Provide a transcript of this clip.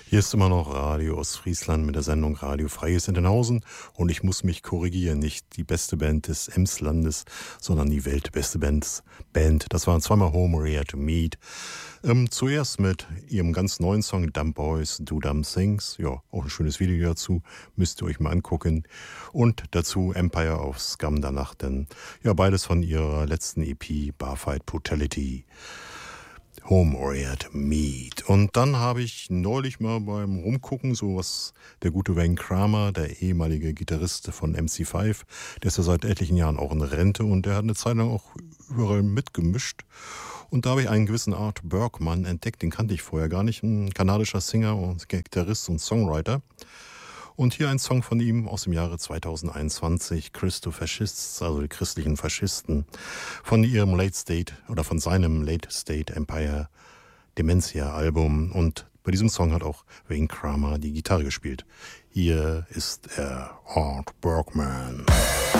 Hier ist immer noch Radio Ostfriesland mit der Sendung Radio Freies Entenhausen und ich muss mich korrigieren, nicht die beste Band des Emslandes, sondern die weltbeste Band. Das waren zweimal Home Area to Meet. Zuerst mit ihrem ganz neuen Song Dumb Boys Do Dumb Things. Ja, auch ein schönes Video dazu, müsst ihr euch mal angucken. Und dazu Empire of Scum danach, denn ja, beides von ihrer letzten EP Barfight Brutality. Home-Oriented Meet. Und dann habe ich neulich mal beim Rumgucken, so was der gute Wayne Kramer, der ehemalige Gitarrist von MC5, der ist ja seit etlichen Jahren auch in Rente und der hat eine Zeit lang auch überall mitgemischt. Und da habe ich einen gewissen Art Bergman entdeckt, den kannte ich vorher gar nicht, ein kanadischer Singer und Gitarrist und Songwriter. Und hier ein Song von ihm aus dem Jahre 2021, Christo Fascists, also die christlichen Faschisten, von ihrem Late State oder von seinem Late State Empire Dementia Album. Und bei diesem Song hat auch Wayne Kramer die Gitarre gespielt. Hier ist er, Art Bergman.